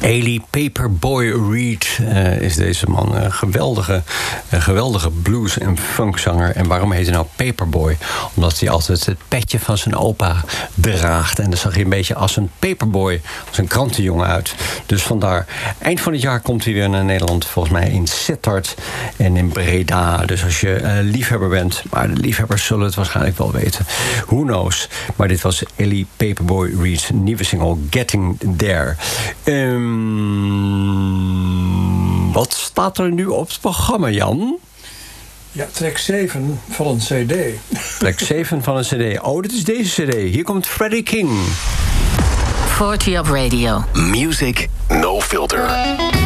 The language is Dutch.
Ellie Paperboy Reed is deze man. Een geweldige blues- en funkzanger. En waarom heet hij nou Paperboy? Omdat hij altijd het petje van zijn opa draagt. En dan zag hij een beetje als een paperboy, als een krantenjongen uit. Dus vandaar. Eind van het jaar komt hij weer naar Nederland. Volgens mij in Sittard en in Breda. Dus als je liefhebber bent. Maar de liefhebbers zullen het waarschijnlijk wel weten. Who knows? Maar dit was Ellie Paperboy Reed's nieuwe single Getting There. Wat staat er nu op het programma, Jan? Ja, track 7 van een cd. Track 7 van een cd. Oh, dit is deze cd. Hier komt Freddie King. 40 Up Radio. Music no filter.